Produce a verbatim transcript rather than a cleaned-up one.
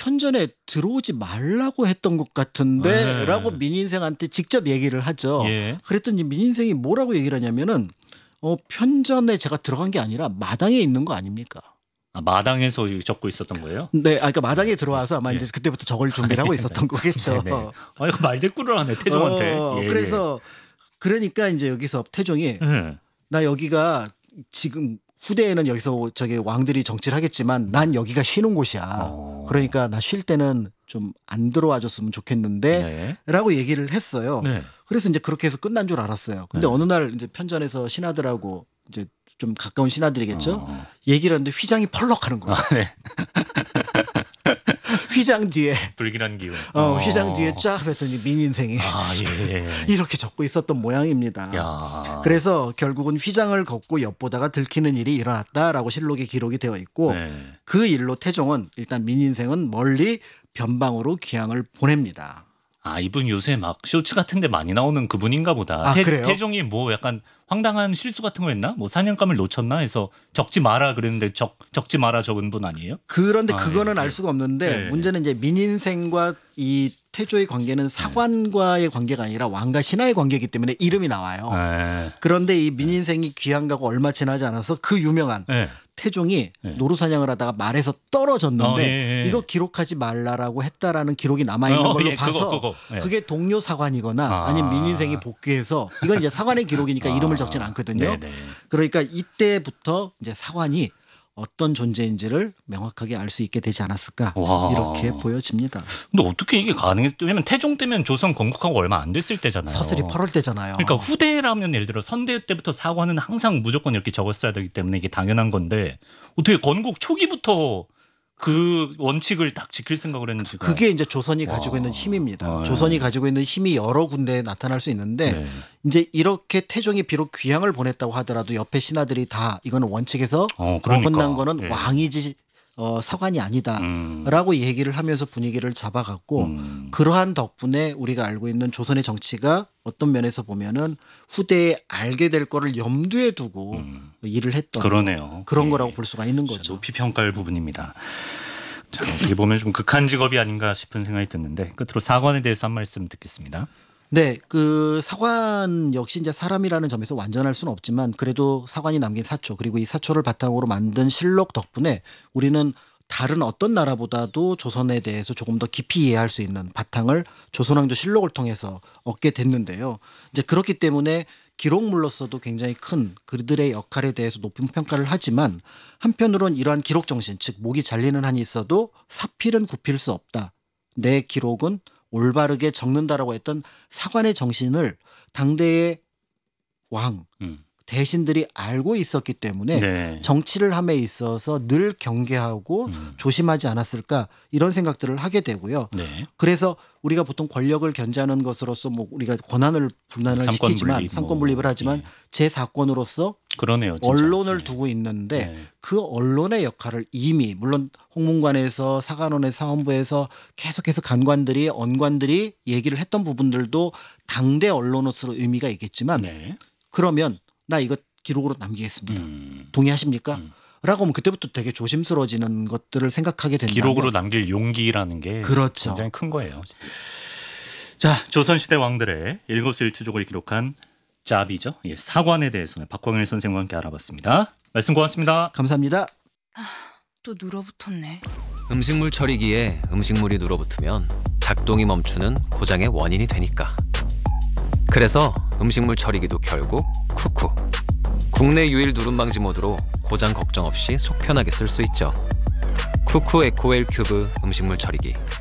편전에 들어오지 말라고 했던 것 같은데 네. 라고 민인생한테 직접 얘기를 하죠. 예. 그랬더니 민인생이 뭐라고 얘기를 하냐면은 어, 편전에 제가 들어간 게 아니라 마당에 있는 거 아닙니까? 아, 마당에서 적고 있었던 거예요? 네, 아, 그러니까 마당에 들어와서 아마 예. 이제 그때부터 저걸 준비를 하고 있었던 거겠죠. 네. 아, 이거 말대꾸를 하네 태종한테. 어, 예, 그래서 그러니까 이제 여기서 태종이 예. 나 여기가 지금 후대에는 여기서 저기 왕들이 정치를 하겠지만 난 여기가 쉬는 곳이야. 어. 그러니까 나 쉴 때는 좀 안 들어와 줬으면 좋겠는데 네. 라고 얘기를 했어요. 네. 그래서 이제 그렇게 해서 끝난 줄 알았어요. 근데 네. 어느 날 이제 편전에서 신하들하고 이제 좀 가까운 신하들이겠죠. 어. 얘기를 하는데 휘장이 펄럭 하는 거예요. 아, 네. 휘장 뒤에 불길한 기운. 어, 휘장 뒤에 쫙 했더니 민인생이 아, 예. 이렇게 적고 있었던 모양입니다. 야. 그래서 결국은 휘장을 걷고 엿보다가 들키는 일이 일어났다라고 실록에 기록이 되어 있고 네. 그 일로 태종은 일단 민인생은 멀리 변방으로 귀향을 보냅니다. 아, 이분 요새 막 쇼츠 같은 데 많이 나오는 그분인가 보다. 아, 태, 그래요? 태종이 뭐 약간 황당한 실수 같은 거 했나? 뭐 사냥감을 놓쳤나 해서 적지 마라 그랬는데 적, 적지 마라 적은 분 아니에요? 그런데 아, 그거는 네, 알 네. 수가 없는데 네. 문제는 이제 민인생과 이 태조의 관계는 사관과의 관계가 아니라 왕과 신하의 관계이기 때문에 이름이 나와요. 네. 그런데 이 민인생이 귀향 가고 얼마 지나지 않아서 그 유명한 네. 태종이 네. 노루사냥을 하다가 말에서 떨어졌는데 어, 예, 예. 이거 기록하지 말라라고 했다라는 기록이 남아있는 어, 걸로 예, 그거, 봐서 그거. 예. 그게 동료 사관이거나 아. 아니면 민인생이 복귀해서 이건 이제 사관의 기록이니까 이름을 적진 않거든요. 네네. 그러니까 이때부터 이제 사관이 어떤 존재인지를 명확하게 알 수 있게 되지 않았을까 와. 이렇게 보여집니다. 근데 어떻게 이게 가능했? 왜냐면 태종 때면 조선 건국하고 얼마 안 됐을 때잖아요. 서슬이 팔월 때잖아요. 그러니까 후대라면 예를 들어 선대 때부터 사관은 항상 무조건 이렇게 적었어야 되기 때문에 이게 당연한 건데 어떻게 건국 초기부터 그 원칙을 딱 지킬 생각을 했는지. 그게 이제 조선이 와. 가지고 있는 힘입니다. 아, 네. 조선이 가지고 있는 힘이 여러 군데에 나타날 수 있는데 네. 이제 이렇게 태종이 비록 귀향을 보냈다고 하더라도 옆에 신하들이 다 이거는 원칙에서 어, 그러니까. 어긋난 거는 예. 왕이지 어, 사관이 아니다라고 음. 얘기를 하면서 분위기를 잡아갔고 음. 그러한 덕분에 우리가 알고 있는 조선의 정치가 어떤 면에서 보면은 후대에 알게 될 거를 염두에 두고 음. 일을 했던 그러네요. 그런 예. 거라고 볼 수가 있는 진짜 거죠. 높이 평가할 부분입니다. 자, 어떻게 보면 좀 극한 직업이 아닌가 싶은 생각이 드는데 끝으로 사관에 대해서 한 말씀 듣겠습니다. 네, 그 사관 역시 이제 사람이라는 점에서 완전할 수는 없지만 그래도 사관이 남긴 사초 그리고 이 사초를 바탕으로 만든 실록 덕분에 우리는 다른 어떤 나라보다도 조선에 대해서 조금 더 깊이 이해할 수 있는 바탕을 조선왕조 실록을 통해서 얻게 됐는데요. 이제 그렇기 때문에 기록물로서도 굉장히 큰 그들의 역할에 대해서 높은 평가를 하지만 한편으론 이러한 기록 정신 즉 목이 잘리는 한이 있어도 사필은 굽힐 수 없다. 내 기록은 올바르게 적는다라고 했던 사관의 정신을 당대의 왕 음. 대신들이 알고 있었기 때문에 네. 정치를 함에 있어서 늘 경계하고 음. 조심하지 않았을까 이런 생각들을 하게 되고요. 네. 그래서 우리가 보통 권력을 견제하는 것으로서 뭐 우리가 권한을 분란을 삼권 시키지만 분립, 삼권 뭐. 분립을 하지만 예. 제 사권으로서 그러네요. 진짜. 언론을 네. 두고 있는데 네. 그 언론의 역할을 이미 물론 홍문관에서 사관원에서 사헌부에서 계속해서 간관들이 언관들이 얘기를 했던 부분들도 당대 언론으로서 의미가 있겠지만 네. 그러면 나 이거 기록으로 남기겠습니다. 음. 동의하십니까? 음. 라고 하면 그때부터 되게 조심스러워지는 것들을 생각하게 된다면 기록으로 남길 용기라는 게 그렇죠. 굉장히 큰 거예요. 자, 조선시대 왕들의 일거수일투족을 기록한 짭이죠. 예, 사관에 대해서는 박광일 선생님과 함께 알아봤습니다. 말씀 고맙습니다. 감사합니다. 또 눌어붙었네. 음식물 처리기에 음식물이 눌어붙으면 작동이 멈추는 고장의 원인이 되니까. 그래서 음식물 처리기도 결국 쿠쿠. 국내 유일 누름 방지 모드로 고장 걱정 없이 속 편하게 쓸 수 있죠. 쿠쿠 에코웰 큐브 음식물 처리기.